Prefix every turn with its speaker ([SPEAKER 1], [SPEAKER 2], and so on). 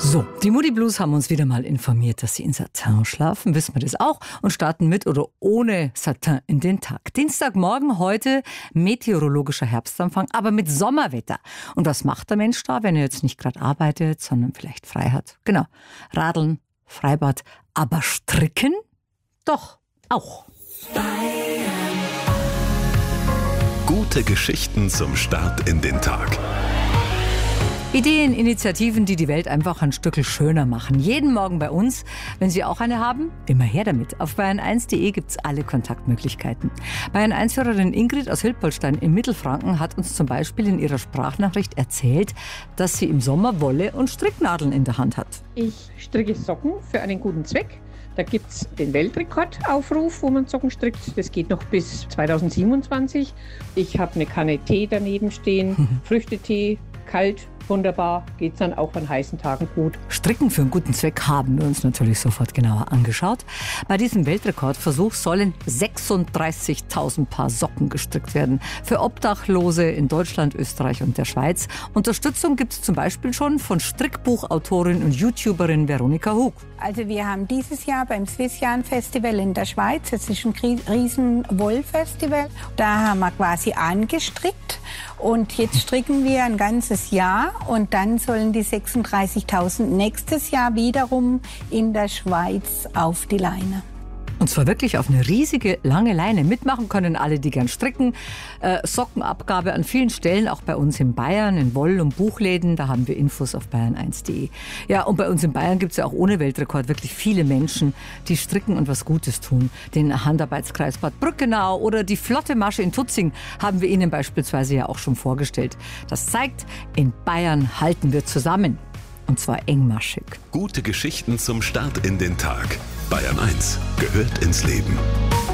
[SPEAKER 1] So, die Moody Blues haben uns wieder mal informiert, dass sie in Satin schlafen. Wissen wir das auch und starten mit oder ohne Satin in den Tag. Dienstagmorgen heute meteorologischer Herbstanfang, aber mit Sommerwetter. Und was macht der Mensch da, wenn er jetzt nicht gerade arbeitet, sondern vielleicht frei hat? Genau, Radeln, Freibad, aber stricken? Doch, auch.
[SPEAKER 2] Gute Geschichten zum Start in den Tag.
[SPEAKER 1] Ideen, Initiativen, die die Welt einfach ein Stückel schöner machen. Jeden Morgen bei uns. Wenn Sie auch eine haben, immer her damit. Auf bayern1.de gibt's alle Kontaktmöglichkeiten. Bayern1-Hörerin Ingrid aus Hilpoltstein in Mittelfranken hat uns zum Beispiel in ihrer Sprachnachricht erzählt, dass sie im Sommer Wolle und Stricknadeln in der Hand hat.
[SPEAKER 3] Ich stricke Socken für einen guten Zweck. Da gibt es den Weltrekordaufruf, wo man Socken strickt. Das geht noch bis 2027. Ich habe eine Kanne Tee daneben stehen, Früchtetee, kalt, wunderbar, geht es dann auch an heißen Tagen gut.
[SPEAKER 1] Stricken für einen guten Zweck haben wir uns natürlich sofort genauer angeschaut. Bei diesem Weltrekordversuch sollen 36.000 Paar Socken gestrickt werden. Für Obdachlose in Deutschland, Österreich und der Schweiz. Unterstützung gibt es zum Beispiel schon von Strickbuchautorin und YouTuberin Veronika Hug.
[SPEAKER 4] Also wir haben dieses Jahr beim Swissjan Festival in der Schweiz, das ist ein riesen Wollfestival, da haben wir quasi angestrickt und jetzt stricken wir ein ganzes Jahr und dann sollen die 36.000 nächstes Jahr wiederum in der Schweiz auf die Leine.
[SPEAKER 1] Und zwar wirklich auf eine riesige, lange Leine. Mitmachen können alle, die gern stricken. Sockenabgabe an vielen Stellen, auch bei uns in Bayern, in Woll- und Buchläden. Da haben wir Infos auf bayern1.de. Ja, und bei uns in Bayern gibt es ja auch ohne Weltrekord wirklich viele Menschen, die stricken und was Gutes tun. Den Handarbeitskreis Bad Brückenau oder die Flotte Masche in Tutzing haben wir Ihnen beispielsweise ja auch schon vorgestellt. Das zeigt, in Bayern halten wir zusammen. Und zwar engmaschig.
[SPEAKER 2] Gute Geschichten zum Start in den Tag. Bayern 1 gehört ins Leben.